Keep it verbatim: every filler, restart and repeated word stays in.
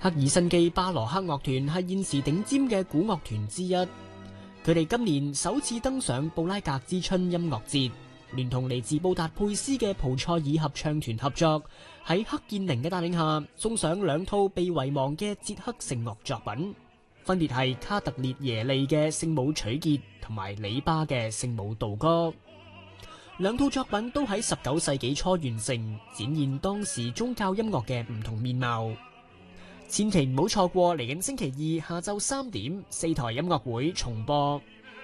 赫爾辛基巴羅克樂團係現時頂尖嘅古樂團之一，佢哋今年首次登上布拉格之春音樂節，聯同嚟自布達佩斯嘅蒲塞爾合唱團合作，喺黑建寧嘅帶領下，送上兩套被遺忘嘅捷克聖樂作品，分別係卡特列耶利嘅聖母取潔同埋里巴嘅聖母道歌。兩套作品都喺十九世紀初完成，展現當時宗教音樂嘅唔同面貌。千祈唔好錯過嚟緊星期二下晝三點四台音樂會重播。